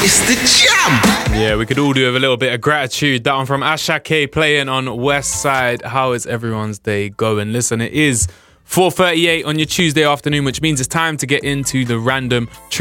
It's the jam. Yeah, we could all do with a little bit of gratitude. That one from Ashake playing on West Side. How is everyone's day going? Listen, it is 4:38 on your Tuesday afternoon, which means it's time to get into the random